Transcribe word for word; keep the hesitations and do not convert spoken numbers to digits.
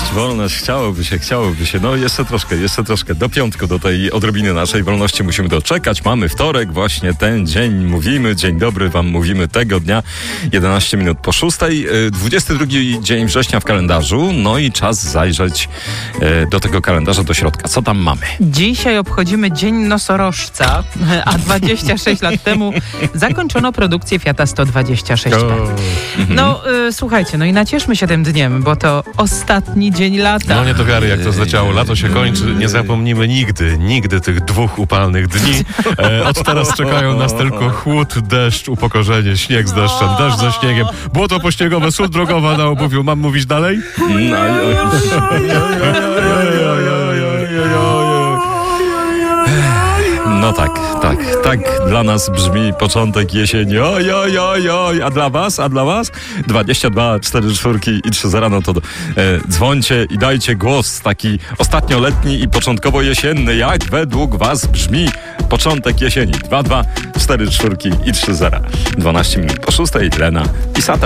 wolność, chciałoby się, chciałoby się. No jeszcze troszkę, jeszcze troszkę. Do piątku, do tej odrobiny naszej wolności musimy doczekać. Mamy wtorek, właśnie ten dzień mówimy. Dzień dobry wam mówimy tego dnia. jedenaście minut po szóstej. dwudziesty drugi dzień września w kalendarzu. No i czas zajrzeć do tego kalendarza, do środka. Co tam mamy? Dzisiaj obchodzimy Dzień Nosorożca, a dwadzieścia sześć lat temu zakończono produkcję Fiata sto dwadzieścia sześć P. No y, słuchajcie, no i nacieszmy się tym dniem, bo to ostatni dzień lata. No nie do wiary, jak to zleciało. Lato się kończy. Nie zapomnimy nigdy, nigdy tych dwóch upalnych dni. E, od teraz czekają nas tylko chłód, deszcz, upokorzenie, śnieg z deszczem, deszcz ze śniegiem, błoto pośniegowe, sól drogowa na obuwiu. Mam mówić dalej? No tak, tak, tak dla nas brzmi początek jesieni. Oj, oj, oj, oj. A dla was, a dla was? dwadzieścia dwa, cztery czwórki i trzy zera, no to e, dzwońcie i dajcie głos taki ostatnioletni i początkowo jesienny. Jak według was brzmi początek jesieni? dwa dwa, cztery czwórki i trzy zera. dwanaście minut po szóstej, Lena i Sata.